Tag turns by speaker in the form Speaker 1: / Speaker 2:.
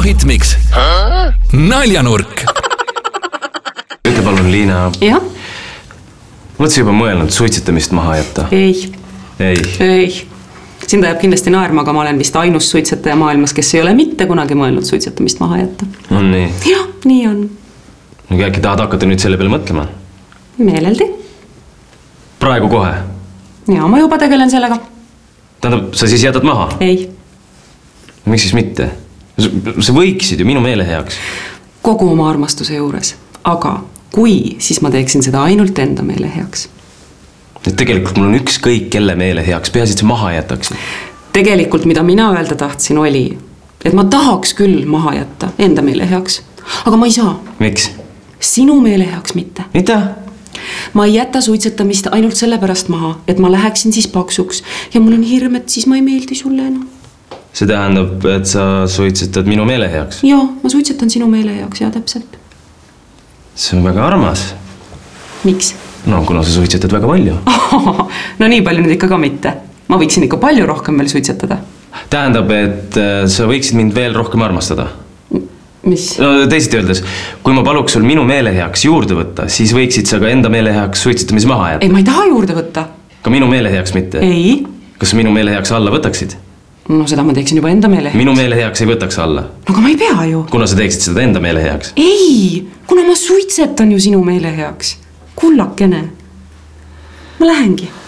Speaker 1: Hitmix. Naljanurk.
Speaker 2: Ütle palun, Liina.
Speaker 3: Jah?
Speaker 2: Oled sa juba mõelnud suitsetamist maha jätta?
Speaker 3: Ei. Sind ajab kindlasti naerma, aga ma olen vist ainus suitsetaja maailmas, kes ei ole mitte kunagi mõelnud suitsetamist maha jätta.
Speaker 2: On nii?
Speaker 3: Jah, nii on.
Speaker 2: Aga äkki tahad hakata nüüd selle peale mõtlema?
Speaker 3: Meeleldi.
Speaker 2: Praegu kohe?
Speaker 3: Ja, ma juba tegelen sellega.
Speaker 2: Tähendab, sa siis jätad maha?
Speaker 3: Ei.
Speaker 2: Miks siis mitte? Sa võiksid ju minu meele heaks.
Speaker 3: Kogu oma armastuse juures. Aga kui, siis ma teeksin seda ainult enda meele heaks.
Speaker 2: Et tegelikult mul on ükskõik kelle meele heaks. Peasid sa maha jätaksid.
Speaker 3: Tegelikult, mida mina öelda tahtsin, oli, et ma tahaks küll maha jätta enda meele heaks. Aga ma ei saa.
Speaker 2: Miks?
Speaker 3: Sinu meele heaks mitte.
Speaker 2: Mida?
Speaker 3: Ma ei jäta suitsetamist ainult selle pärast maha, et ma läheksin siis paksuks ja mul on hirm, et siis ma ei meeldi sulle enam.
Speaker 2: See tähendab, et sa suitsetad minu meele heaks?
Speaker 3: Joo, ma suitsetan sinu meele heaks, ja täpselt.
Speaker 2: See on väga armas.
Speaker 3: Miks?
Speaker 2: No, kuna sa suitsetad väga palju.
Speaker 3: No nii palju nüüd ikka ka mitte. Ma võiksin ikka palju rohkem veel suitsetada.
Speaker 2: Tähendab, et sa võiksid mind veel rohkem armastada.
Speaker 3: Mis?
Speaker 2: No teisiti öeldes, kui ma paluks sul minu meele heaks juurde võtta, siis võiksid sa ka enda meele heaks suitsetamis maha jätta.
Speaker 3: Ei, ma ei taha juurde võtta.
Speaker 2: Ka minu meele heaks mitte?
Speaker 3: Ei.
Speaker 2: Kas minu meele heaks alla võtaksid?
Speaker 3: No seda ma teeksin juba enda meele heaks.
Speaker 2: Minu meele heaks ei võtaks alla.
Speaker 3: No aga ma ei pea ju.
Speaker 2: Kuna sa teeksid seda enda meele heaks?
Speaker 3: Ei, kuna ma suitsetan ju sinu meele heaks. Kullakene. Ma lähengi.